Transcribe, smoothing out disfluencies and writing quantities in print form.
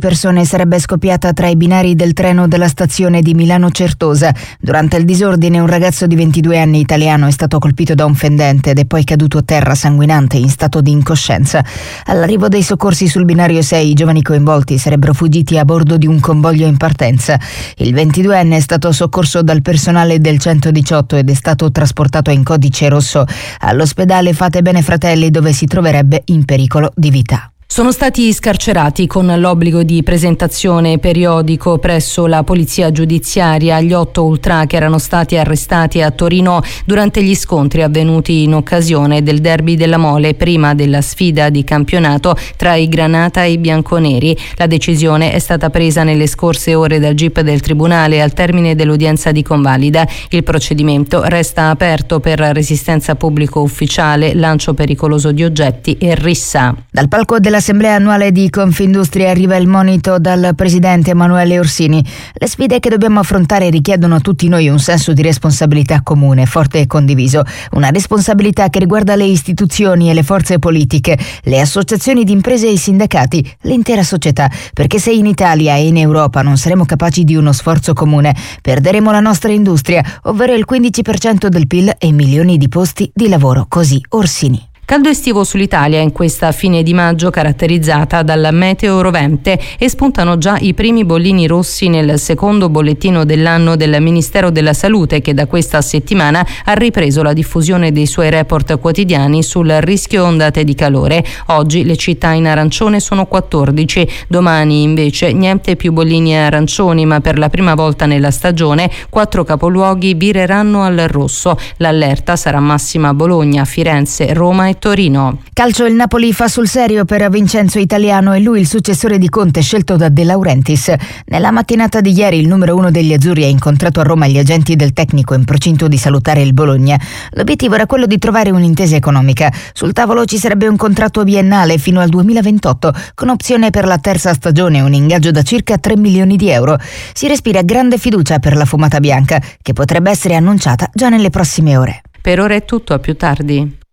persone sarebbe scoppiata tra i binari del treno della stazione di Milano Certosa. Durante il disordine un ragazzo di 22 anni italiano è stato colpito da un fendente ed è poi caduto a terra sanguinante in stato di incoscienza. All'arrivo dei soccorsi sul binario 6 i giovani coinvolti sarebbero fuggiti a bordo di un convoglio in partenza. Il 22enne è stato soccorso dal personale del 118 ed è stato trasportato in codice rosso all'ospedale Fate Bene Fratelli, dove si troverebbe in pericolo di vita. Sono stati scarcerati con l'obbligo di presentazione periodico presso la polizia giudiziaria gli 8 ultra che erano stati arrestati a Torino durante gli scontri avvenuti in occasione del derby della Mole prima della sfida di campionato tra i Granata e i bianconeri. La decisione è stata presa nelle scorse ore dal GIP del Tribunale al termine dell'udienza di convalida. Il procedimento resta aperto per resistenza pubblico ufficiale, lancio pericoloso di oggetti e rissa. Dal palco dell'Assemblea annuale di Confindustria arriva il monito dal presidente Emanuele Orsini. Le sfide che dobbiamo affrontare richiedono a tutti noi un senso di responsabilità comune, forte e condiviso. Una responsabilità che riguarda le istituzioni e le forze politiche, le associazioni di imprese e i sindacati, l'intera società. Perché se in Italia e in Europa non saremo capaci di uno sforzo comune, perderemo la nostra industria, ovvero il 15% del PIL e milioni di posti di lavoro. Così Orsini. Caldo estivo sull'Italia in questa fine di maggio caratterizzata dal meteo rovente e spuntano già i primi bollini rossi nel secondo bollettino dell'anno del Ministero della Salute, che da questa settimana ha ripreso la diffusione dei suoi report quotidiani sul rischio ondate di calore. Oggi le città in arancione sono 14, domani invece niente più bollini arancioni, ma per la prima volta nella stagione 4 capoluoghi vireranno al rosso. L'allerta sarà massima a Bologna, Firenze, Roma e Torino. Calcio, il Napoli fa sul serio per Vincenzo Italiano e lui il successore di Conte scelto da De Laurentiis. Nella mattinata di ieri il numero 1 degli azzurri ha incontrato a Roma gli agenti del tecnico in procinto di salutare il Bologna. L'obiettivo era quello di trovare un'intesa economica. Sul tavolo ci sarebbe un contratto biennale fino al 2028 con opzione per la terza stagione e un ingaggio da circa 3 milioni di euro. Si respira grande fiducia per la fumata bianca, che potrebbe essere annunciata già nelle prossime ore. Per ora è tutto, a più tardi.